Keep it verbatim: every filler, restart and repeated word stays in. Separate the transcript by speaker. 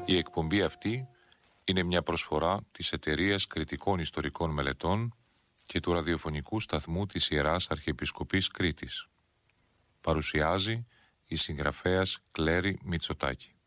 Speaker 1: Η εκπομπή αυτή είναι μια προσφορά της Εταιρείας Κριτικών Ιστορικών Μελετών και του ραδιοφωνικού σταθμού της Ιεράς Αρχιεπισκοπής Κρήτης. Παρουσιάζει η συγγραφέας Κλέρη Μητσοτάκη.